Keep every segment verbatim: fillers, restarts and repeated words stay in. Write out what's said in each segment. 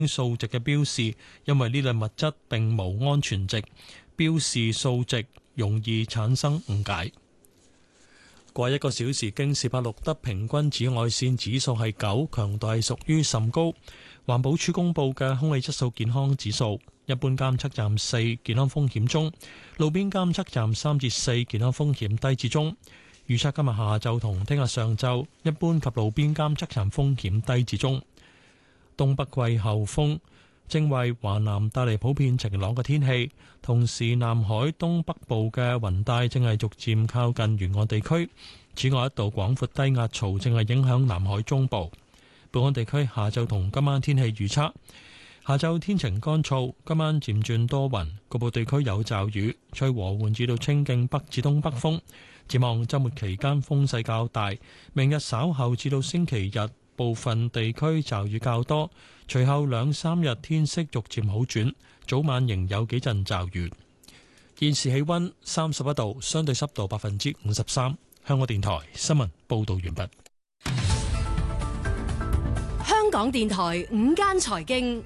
數值嘅標示，因為呢類物質並無安全值，標示數值容易產生誤解。過一個小時，京士柏錄得平均紫外線指數係九，強度係屬於甚高。環保署公布嘅空氣質素健康指數，一般監測站四，健康風險中；路邊監測站三至四，健康風險低至中。預測今日下晝同聽日上晝，一般及路邊監測站風險低至中。東北季候風正為華南帶嚟普遍晴朗嘅天氣，同時南海東北部嘅雲帶正係逐漸靠近沿岸地區。此外，一道廣闊低壓槽正係影響南海中部。本港地區下晝同今晚天氣預測：下晝天晴乾燥，今晚漸轉多雲，局部地區有驟雨，吹和緩至到清勁北至東北風。展望週末期間風勢較大，明日稍後至到星期日部分地區驟雨較多，隨後兩三日天色逐漸好轉，早晚仍有幾陣驟雨。現時氣溫三十一度，相對濕度百分之五十三。香港電台新聞報道完畢。 香港電台午間財經，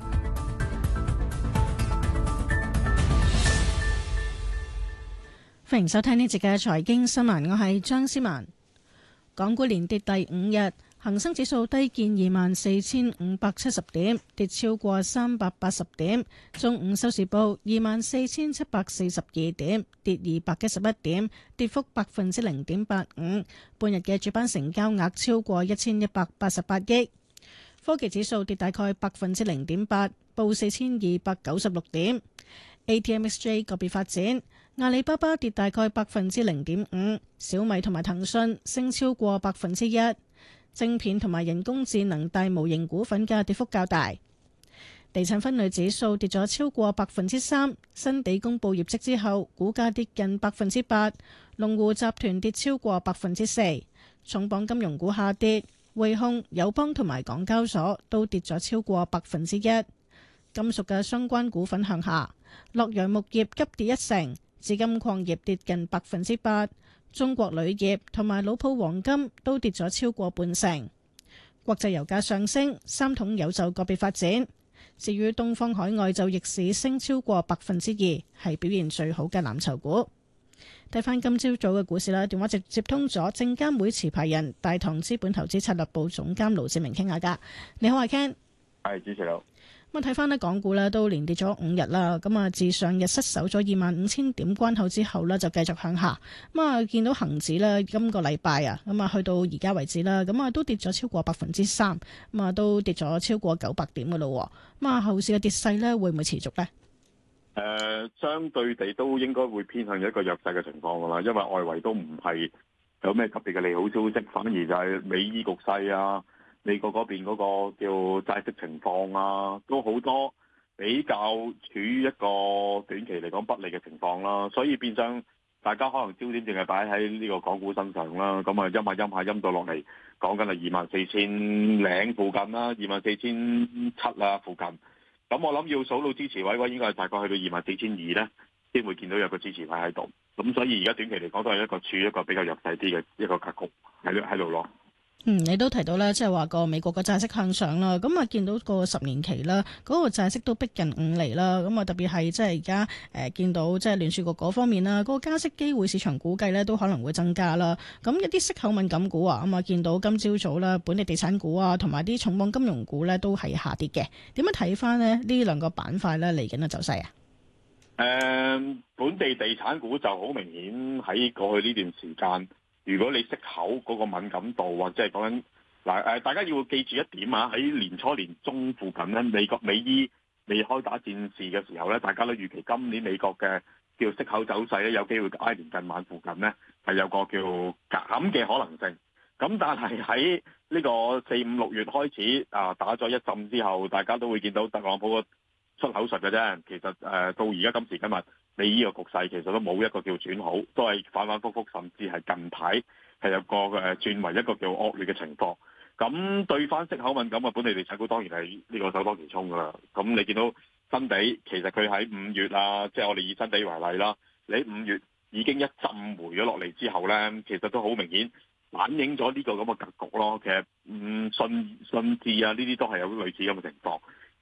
歡迎收聽呢節嘅財經新聞，我係張思文。港股連跌第五日，恒生指數低見二萬四千五百七十點，跌超過三百八十點。中午收市報二萬四千七百四十二點，跌二百一十一點，跌幅百分之零點八五。半日嘅主板成交額超過一千一百八十八億。科技指數跌大概百分之零點八，報四千二百九十六點。A T M X J 個別發展，阿里巴巴跌大概百分之零點五，小米同埋騰訊升超過百分之一。晶片同埋人工智能大模型股份嘅跌幅較大。地產分類指數跌咗超過百分之三，新地公布業績之後，股價跌近百分之八。龍湖集團跌超過百分之四，重磅金融股下跌。匯控、友邦同埋港交所都跌咗超過百分之一。金屬嘅相關股份向下，洛陽木業急跌一成，紫金礦業跌近百分之八，中國鋁業同埋老鋪黃金都跌咗超過半成。國際油價上升，三桶油就個別發展。至於東方海外就逆市升超過百分之二，係表現最好嘅藍籌股。睇翻今朝早嘅股市啦，電話直接通咗證監會持牌人大唐資本投資策略部總監盧志明傾下㗎。你好，阿 Ken。 係，主持好。 咁啊，睇翻呢港股呢都連跌咗五日啦。咁啊，自上日失守咗二萬五千點關口之後呢，就繼續向下。咁啊，見到恒指呢，今個禮拜啊，咁啊去到而家為止啦，咁啊都跌咗超過百分之三，咁啊都跌咗超過九百點噶咯。咁啊，後市嘅跌勢呢，會唔會持續呢？ 誒、呃，相對地都應該會偏向一個弱勢嘅情況噶啦，因為外圍都唔係有咩特別嘅利好消息，反而就係美伊局勢啊，美國嗰邊嗰個叫債息情況啊，都好多比較處於一個短期嚟講不利嘅情況啦，所以變相大家可能焦點淨係擺喺呢個港股身上啦，咁啊陰下陰下陰到落嚟，講緊係二萬四千零附近啦，二萬四千七啦附近。咁我諗要數到支持位位，應該係大概去到二萬四千二咧，先會見到有個支持位喺度。咁所以而家短期嚟講，都係一個處於一個比較弱勢啲嘅一個格局喺喺度咯。 嗯，你都提到咧，即係話個美國嘅債息向上啦，咁啊見到個十年期啦，嗰個債息都逼近五厘啦，咁啊特別係即係而家誒見到即係聯儲局嗰方面啦，嗰個加息機會市場估計咧都可能會增加啦。咁一啲息口敏感股啊，咁啊見到今朝早啦，本地地產股啊，同埋啲重磅金融股咧都係下跌嘅。點樣睇翻呢？呢兩個板塊咧嚟緊嘅走勢啊？ 誒、嗯，本地地產股就好明顯喺過去呢段時間。如果你息口嗰個敏感度，或者係講緊嗱誒，大家要記住一點啊！喺年初年中附近咧，美國美伊未開打戰事嘅時候咧，大家都預期今年美國嘅叫息口走勢咧，有機會挨年近晚附近咧係有個叫減嘅可能性。咁但係喺呢個四五六月開始啊打咗一陣之後，大家都會見到特朗普個出口術嘅啫。其實誒、呃、到而家今時今日，美伊個局勢其實都冇一個叫轉好，都係反反覆覆，甚至係近排係有個誒轉為一個叫惡劣嘅情況。咁對翻息口敏感嘅本地地產股，當然係呢個首當其衝噶啦。咁你見到新地，其實佢喺五月啊，即係我哋以新地為例啦，你五月已經一浸回咗落嚟之後咧，其實都好明顯反映咗呢個咁嘅格局咯。其實嗯信信置啊呢啲都係有類似咁嘅情況。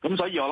咁所以我